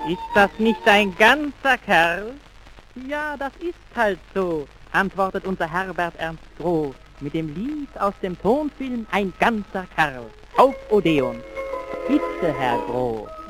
Ist das nicht ein ganzer Kerl? Ja, das ist halt so, antwortet unser Herbert Ernst Groh mit dem Lied aus dem Tonfilm Ein ganzer Kerl auf Odeon. Bitte, Herr Groh.